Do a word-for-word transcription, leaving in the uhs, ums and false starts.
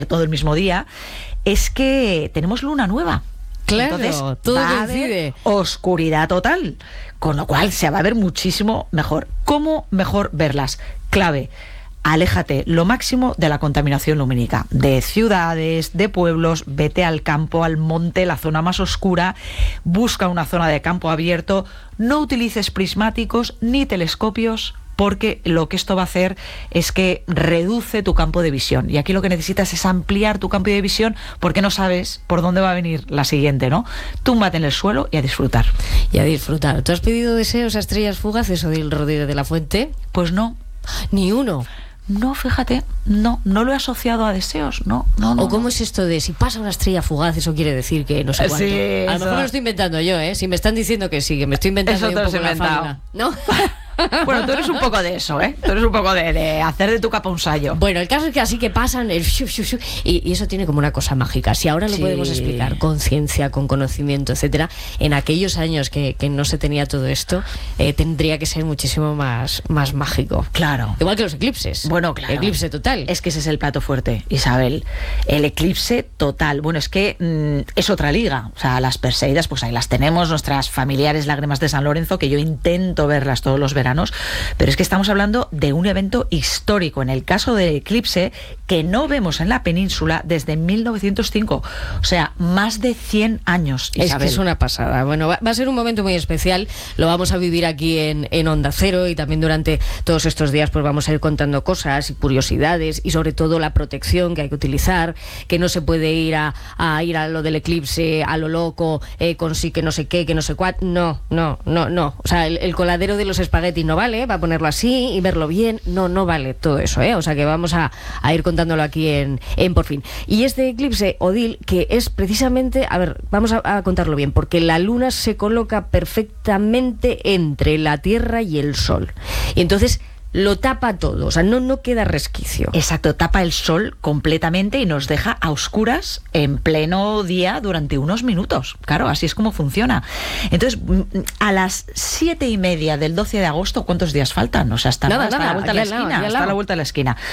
todo el mismo día, es que tenemos luna nueva. Claro, entonces, todo va a coincide. haber oscuridad total, con lo cual se va a ver muchísimo mejor. ¿Cómo mejor verlas? Clave: aléjate lo máximo de la contaminación lumínica, de ciudades, de pueblos, vete al campo, al monte, la zona más oscura, busca una zona de campo abierto, no utilices prismáticos ni telescopios, porque lo que esto va a hacer es que reduce tu campo de visión. Y aquí lo que necesitas es ampliar tu campo de visión, porque no sabes por dónde va a venir la siguiente, ¿no? Túmbate en el suelo y a disfrutar. Y a disfrutar. ¿Tú has pedido deseos a estrellas fugaces, Odil Rodríguez de la Fuente? Pues no. Ni uno. No, fíjate, no, no lo he asociado a deseos, no, no, no. ¿O cómo no. es esto de si pasa una estrella fugaz, eso quiere decir que no sé cuánto? Sí, a lo eso. mejor lo estoy inventando yo, ¿eh? Si me están diciendo que sí, que me estoy inventando Eso yo te un lo poco has la inventado. fauna, ¿no? Bueno, tú eres un poco de eso, ¿eh? Tú eres un poco de, de hacer de tu capa un sayo. Bueno, el caso es que así que pasan el shu, shu, shu, y, y eso tiene como una cosa mágica. Si ahora lo Sí. podemos explicar con ciencia, con conocimiento, etcétera, en aquellos años que, que no se tenía todo esto, eh, tendría que ser muchísimo más, más mágico. Claro. Igual que los eclipses. Bueno, claro. Eclipse total. Es que ese es el plato fuerte, Isabel. El eclipse total. Bueno, es que mmm, es otra liga. O sea, las Perseidas, pues ahí las tenemos, nuestras familiares lágrimas de San Lorenzo, que yo intento verlas todos los veranos, pero es que estamos hablando de un evento histórico, en el caso del eclipse, que no vemos en la península desde mil novecientos cinco. O sea, más de cien años, Isabel. Es que es una pasada. Bueno, va, va a ser un momento muy especial. Lo vamos a vivir aquí en, en Onda Cero, y también durante todos estos días pues vamos a ir contando cosas y curiosidades, y sobre todo la protección que hay que utilizar, que no se puede ir a, a ir a lo del eclipse a lo loco, eh, con sí que no sé qué, que no sé cuánto. No, no, no, no. O sea, el, el coladero de los espaguetis no vale, va a ponerlo así y verlo bien. No, no vale todo eso, ¿eh? O sea que vamos a, a ir contándolo aquí en, en Por Fin. Y este eclipse, Odil, que es precisamente, a ver, vamos a, a contarlo bien, porque la luna se coloca perfectamente entre la Tierra y el Sol. Y entonces lo tapa todo, o sea, no, no queda resquicio. Exacto, tapa el sol completamente y nos deja a oscuras en pleno día durante unos minutos. Claro, así es como funciona. Entonces, a las siete y media del doce de agosto, ¿cuántos días faltan? O sea, hasta, Nada, hasta nada, la vuelta a la aquí al lado, esquina. aquí al Hasta lado. la vuelta a la esquina.